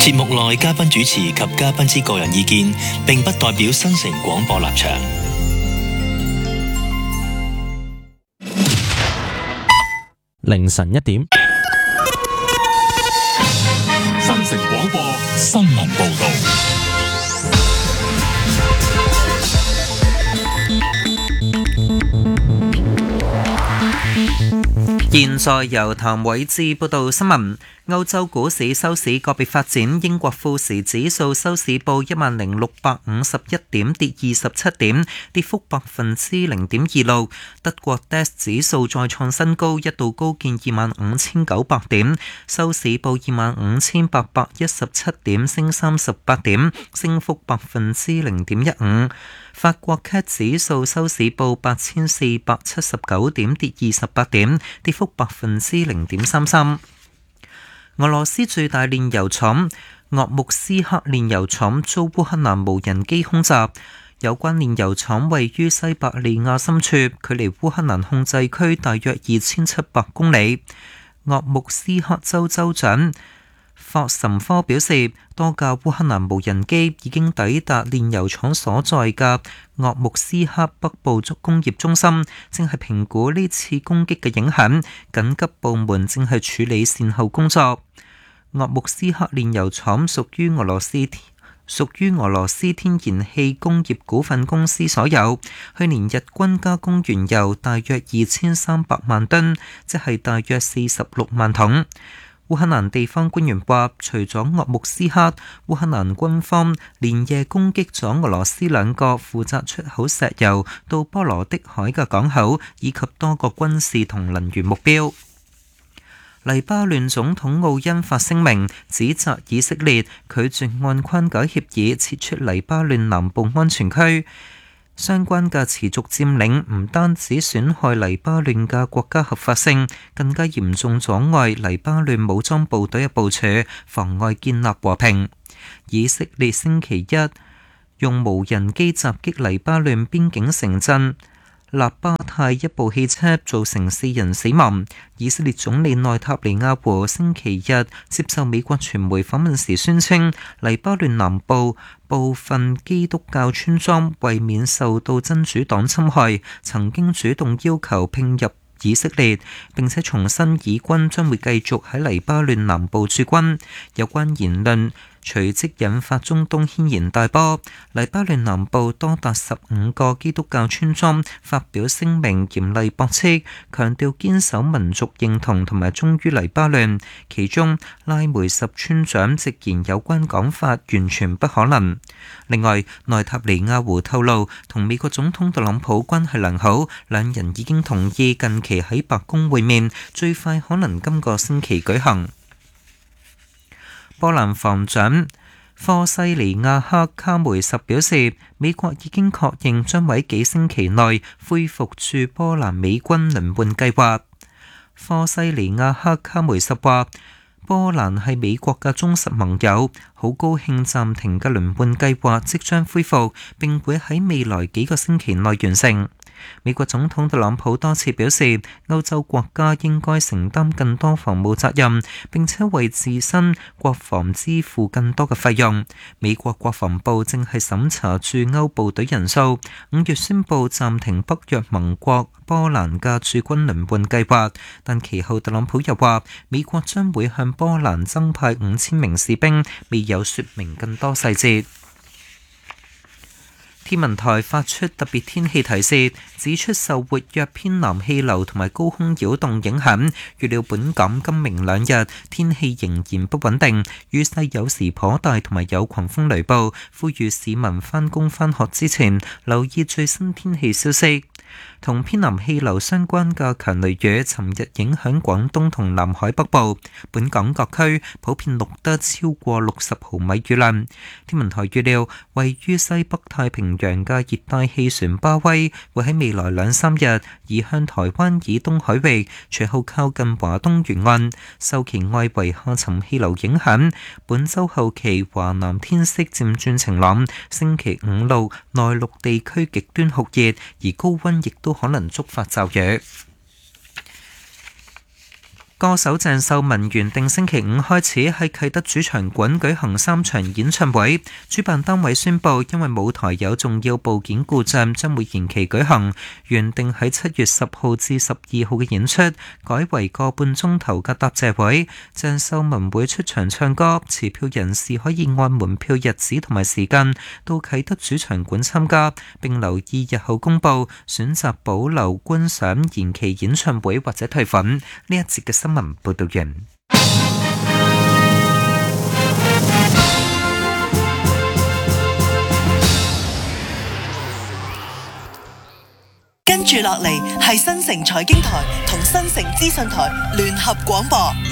節目內嘉賓主持及嘉賓之個人意見，並不代表新城廣播立場。 凌晨1點， 新城廣播新聞報道。 現在由譚偉志報道新聞。歐洲股市收市個別發展，英國富時指數收市報10,651點，跌27點，跌幅0.26%。德國 DAX 指數再創新高，一度高見25,900點，收市報25,817點，升38點，升幅0.15%。法國 CAC 指數收市報8,479點，跌28點，跌幅0.33%。俄羅斯最大煉油廠鄂木斯克煉油廠遭烏克蘭無人機空襲，有關煉油廠位於西伯利亞深處，距離烏克蘭控制區大約2700公里。鄂木斯克州州長霍什科表示，多架烏克蘭無人機已經抵達煉油廠所在嘅鄂木斯克北部工業中心，正係評估呢次攻擊嘅影響。緊急部門正係處理善後工作。鄂木斯克煉油廠屬於俄羅斯天然氣工業股份公司所有，去年日均加工原油大約2300萬噸，即係大約46萬桶。烏克蘭地方官員話，除咗鄂木斯克，烏克蘭軍方連夜攻擊咗俄羅斯兩個負責出口石油到波羅的海嘅港口，以及多個軍事同能源目標。黎巴嫩總統奧恩發聲明，指責以色列拒絕按框架協議撤出黎巴嫩南部安全區。相關嘅持續佔領唔單止損害黎巴嫩嘅國家合法性，更加嚴重阻礙黎巴嫩武裝部隊嘅部署，妨礙建立和平。以色列星期一用無人機襲擊黎巴嫩邊境城鎮納巴泰一部汽車，造成4人死亡。以色列總理內塔尼亞胡星期日接受美國傳媒訪問時宣稱，黎巴嫩南部部分基督教村莊為免受到真主黨侵害，曾經主動要求併入以色列，並且重申以軍將會繼續喺黎巴嫩南部駐軍。有關言論隨即引發中東軒然大波。黎巴嫩南部多達15個基督教村莊發表聲明，嚴厲駁斥，強調堅守民族認同同埋忠於黎巴嫩。其中拉梅什村長直言有關講法完全不可能。另外，內塔尼亞胡透露同美國總統特朗普關係良好，兩人已經同意近期喺白宮會面，最快可能今個星期舉行。波蘭防長科西尼亞克卡梅什表示，美國已經確認將喺幾星期內恢復駐波蘭美軍輪換計劃。科西尼亞克卡梅什話，波蘭係美國嘅忠實盟友，好高興暫停嘅輪換計劃即將恢復，並會喺未來幾個星期內完成。美國總統特朗普多次表示，歐洲國家應該承擔更多防務責任，並且為自身國防支付更多嘅費用。美國國防部正係審查駐歐部隊人數，5月宣布暫停北約盟國波蘭嘅駐軍輪換計劃，但其後特朗普又話，美國將會向波蘭增派5000名士兵，未有說明更多細節。天文台發出特別天氣提示，指出受活躍偏南氣流同埋高空擾動影響，預料本港今明兩日天氣仍然不穩定，雨勢有時頗大同埋有狂風雷暴，呼籲市民返工返學之前留意最新天氣消息。同偏南氣流相關嘅強雷雨，尋日影響廣東同南海北部，本港各區普遍錄得超過60毫米雨量。天文台預料，位於西北太平洋嘅熱帶氣旋巴威會喺未來2-3日移向台灣以東海域，隨後靠近華東沿岸。受其外圍下沉氣流影響，本週後期華南天色漸轉晴朗，星期5路內陸地區極端酷熱，而高溫亦都可能觸發驟雨。 歌手鄭秀文原定星期五開始喺啟德主場館舉行3場演唱會，主辦單位宣布因為舞台有重要部件故障，將會延期舉行。原定喺7月10號至12號嘅演出，改為個半鐘頭嘅答謝會。鄭秀文會出場唱歌，持票人士可以按門票日子同埋時間到啟德主場館參加，並留意日後公佈選擇保留觀賞延期演唱會或者退款。呢一節嘅新聞報道完。 跟住落嚟係新城財經台同新城資訊台聯合廣播。